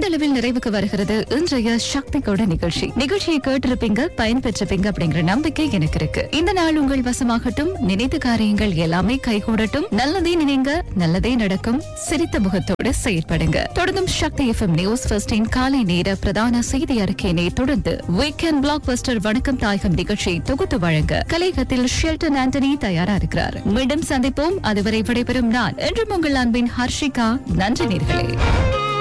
அளவில் நிறைவுக்கு வருகிறது இன்றைய சக்தி கொட நிகழ்ச்சியை கேட்டிருப்பீங்க, பயன்பெற்றிருப்பீங்க அப்படிங்கிற நம்பிக்கை எனக்கு இருக்கு. இந்த நாள் உங்கள் வசமாகட்டும், நினைத்த காரியங்கள் எல்லாமே கைகூடட்டும், நல்லதே நினைங்க, நல்லதே நடக்கும், சிரித்த முகத்தோடு செயற்படுங்க. தொடர்ந்தும் சக்தி FM நியூஸ் ஃபர்ஸ்டின் காலை நேர பிரதான செய்தி அறிக்கையினை தொடர்ந்து வீக்கெண்ட் பிளாக் பஸ்டர் வணக்கம் தாயகம் நிகழ்ச்சியை தொகுத்து வழங்க கலையகத்தில் ஷெல்டன் ஆண்டனி தயாரா இருக்கிறார். மீண்டும் சந்திப்போம். அதுவரை விடைபெறும் நான் என்றும் உங்கள் அன்பின் ஹர்ஷிகா. நன்றி நேர்களே.